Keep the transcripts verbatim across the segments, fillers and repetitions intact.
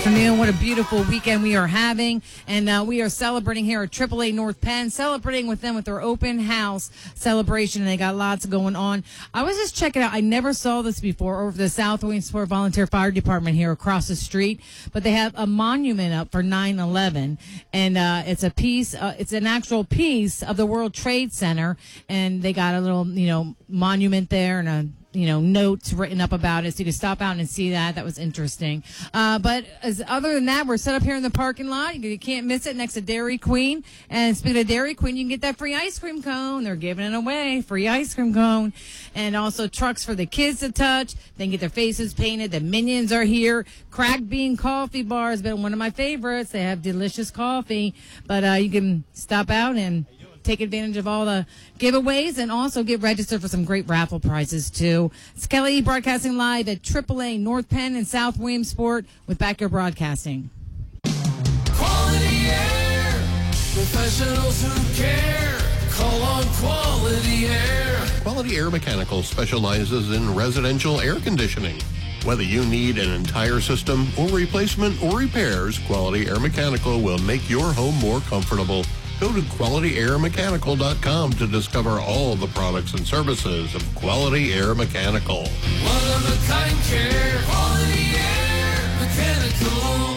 afternoon. What a beautiful weekend we are having. And uh, we are celebrating here at triple A North Penn, celebrating with them with their open house celebration. And they got lots going on. I was just checking out. I never saw this before over the South Williamsport Volunteer Fire Department here across the street. But they have a monument up for nine eleven. And uh, it's a piece, uh, it's an actual piece of the World Trade Center. And they got a little, you know, monument there and a you know, notes written up about it, so you can stop out and see that. That was interesting. Uh, but as other than that, we're set up here in the parking lot. You, you can't miss it, next to Dairy Queen. And speaking of Dairy Queen, you can get that free ice cream cone. They're giving it away, free ice cream cone. And also trucks for the kids to touch. They can get their faces painted. The Minions are here. Cracked Bean Coffee Bar has been one of my favorites. They have delicious coffee. But uh, you can stop out and take advantage of all the giveaways and also get registered for some great raffle prizes, too. It's Kelly broadcasting live at triple A North Penn and South Williamsport with Backyard Broadcasting. Quality Air, professionals who care. Call on Quality Air. Quality Air Mechanical specializes in residential air conditioning. Whether you need an entire system or replacement or repairs, Quality Air Mechanical will make your home more comfortable. Go to quality air mechanical dot com to discover all the products and services of Quality Air Mechanical. One-of-a-kind care. Quality Air Mechanical.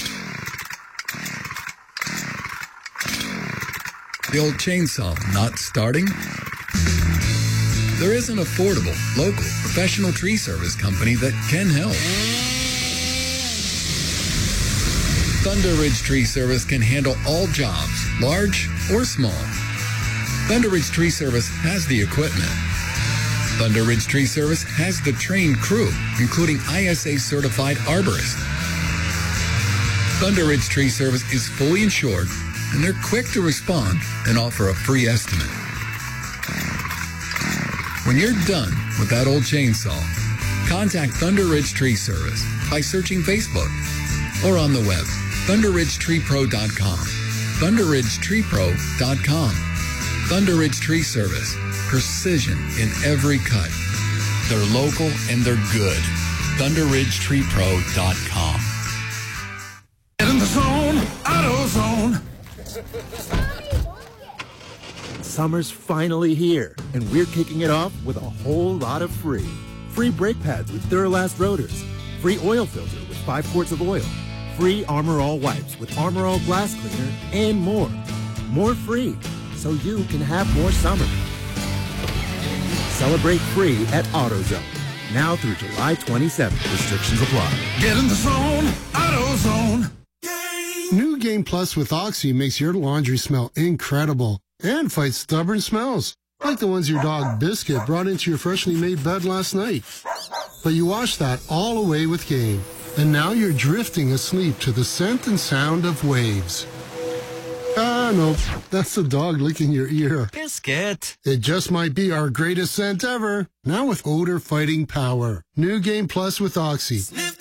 The old chainsaw not starting? There is an affordable, local, professional tree service company that can help. Thunder Ridge Tree Service can handle all jobs, large or small. Thunder Ridge Tree Service has the equipment. Thunder Ridge Tree Service has the trained crew, including I S A certified arborists. Thunder Ridge Tree Service is fully insured, and they're quick to respond and offer a free estimate. When you're done with that old chainsaw, contact Thunder Ridge Tree Service by searching Facebook or on the web, thunder ridge tree pro dot com. thunder ridge tree pro dot com. Thunder Ridge Tree Service. Precision in every cut. They're local and they're good. thunder ridge tree pro dot com. Get in the zone, AutoZone. Summer's finally here, and we're kicking it off with a whole lot of free. Free brake pads with Duralast rotors. Free oil filter with five quarts of oil. Free Armor All wipes with Armor All glass cleaner, and more. More free, so you can have more summer. Celebrate free at AutoZone. Now through July twenty-seventh. Restrictions apply. Get in the zone, AutoZone. New Game Plus with Oxy makes your laundry smell incredible and fights stubborn smells, like the ones your dog Biscuit brought into your freshly made bed last night. But you washed that all away with Game, and now you're drifting asleep to the scent and sound of waves. Ah, no, that's the dog licking your ear. Biscuit. It just might be our greatest scent ever, now with odor-fighting power. New Game Plus with Oxy. Sniff